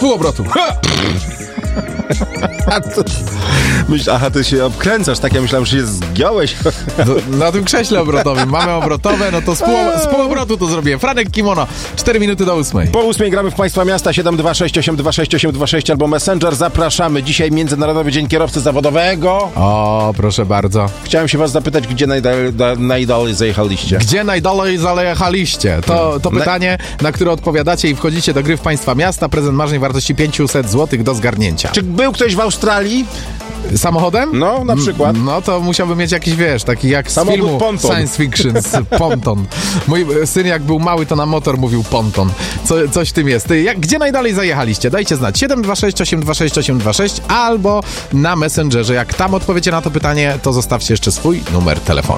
półobrotu. Aha, ty się obkręcasz, tak ja myślałem, że się zgiąłeś. Na tym krześle obrotowym. Mamy obrotowe, no to z półobrotu to zrobiłem. Franek Kimono, 4 minuty do 8. Po 8 gramy w Państwa Miasta, 726826826 albo Messenger. Zapraszamy. Dzisiaj Międzynarodowy Dzień Kierowcy Zawodowego. O, proszę bardzo. Chciałem się was zapytać, gdzie najdalej zajechaliście? Gdzie najdalej zajechaliście? To pytanie, na które odpowiadacie i wchodzicie do gry w Państwa Miasta. Prezent marzeń wartości 500 zł do zgarnięcia. Czy był ktoś w Australii? Samochodem? No, na przykład. No to musiałby mieć jakiś, taki jak z samochód filmu ponton. Science Fiction, ponton. Mój syn jak był mały, to na motor mówił ponton. Coś w tym jest. Gdzie najdalej zajechaliście? Dajcie znać. 726826826 albo na Messengerze. Jak tam odpowiecie na to pytanie, to zostawcie jeszcze swój numer telefonu.